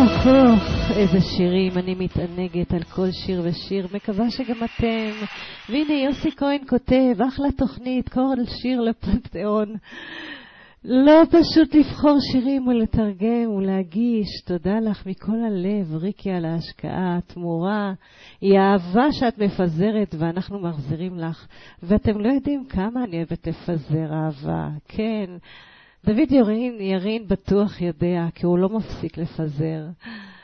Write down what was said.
איזה שירים, אני מתענגת על כל שיר ושיר, מקווה שגם אתם. והנה יוסי כהן כותב, אחלה תוכנית, כל שיר לפנתיאון. לא פשוט לבחור שירים ולתרגם ולהגיש. תודה לך מכל הלב, ריקי, על ההשקעה. התמורה היא האהבה שאת מפזרת ואנחנו מחזירים לך. ואתם לא יודעים כמה אני אוהבת לפזר אהבה. כן, דוד ירין בטוח יודע, כי הוא לא מפסיק לפזר.